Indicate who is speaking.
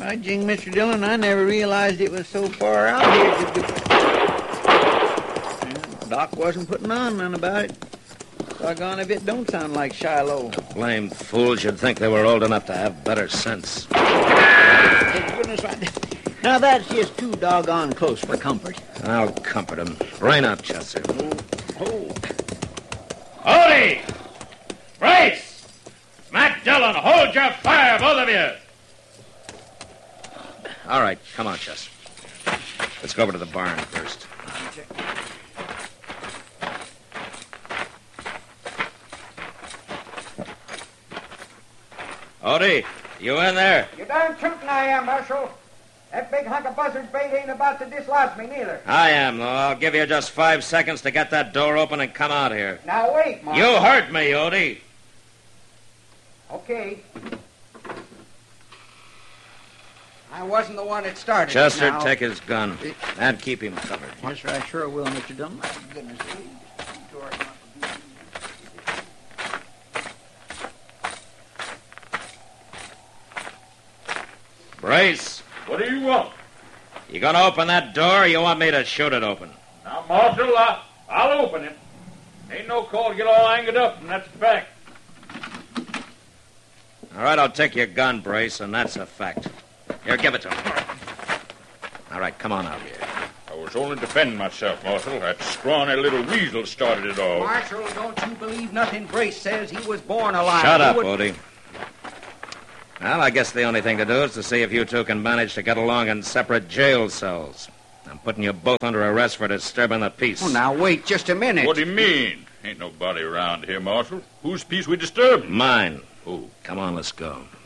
Speaker 1: By jing, Mr. Dillon, I never realized it was so far out here. Doc wasn't putting on none about it. Doggone if it don't sound like Shiloh.
Speaker 2: The blamed fools, you'd think they were old enough to have better sense.
Speaker 1: Thank goodness, now that's just too doggone close for comfort.
Speaker 2: I'll comfort him. Rain up, Chester.
Speaker 1: Oh.
Speaker 3: Odie! Brace! Matt Dillon, hold your fire, both of you!
Speaker 2: All right, come on, Chester. Let's go over to the barn first. Odie, you in there?
Speaker 4: You darn tootin' I am, Marshal. That big hunk of buzzard bait ain't about to dislodge me, neither.
Speaker 2: I am, though. I'll give you just 5 seconds to get that door open and come out here.
Speaker 4: Now, wait, Marshal.
Speaker 2: You hurt me, Odie.
Speaker 4: Okay. I wasn't the one that started.
Speaker 2: Chester,
Speaker 4: now.
Speaker 2: take his gun and keep him covered.
Speaker 1: Yes, sir, I sure will, Mr. Dillon. My goodness.
Speaker 2: Brace,
Speaker 3: What do you want?
Speaker 2: you gonna open that door or you want me to shoot it open?
Speaker 3: Now, Marshal, I'll open it. Ain't no call to get all angered up, and that's a fact.
Speaker 2: All right, I'll take your gun, Brace, and that's a fact. Here, give it to him. All right, come on out here.
Speaker 3: I was only defending myself, Marshal. That scrawny little weasel started it all.
Speaker 4: Marshal, don't you believe nothing Brace says. He was born alive.
Speaker 2: Shut up,
Speaker 4: He
Speaker 2: Odie. Well, I guess the only thing to do is to see if you two can manage to get along in separate jail cells. I'm putting you both under arrest for disturbing the peace.
Speaker 4: Oh, now, wait just a minute.
Speaker 3: What do you mean? Ain't nobody around here, Marshal. Whose peace we disturbed?
Speaker 2: Mine.
Speaker 3: Who?
Speaker 2: Come on, let's go.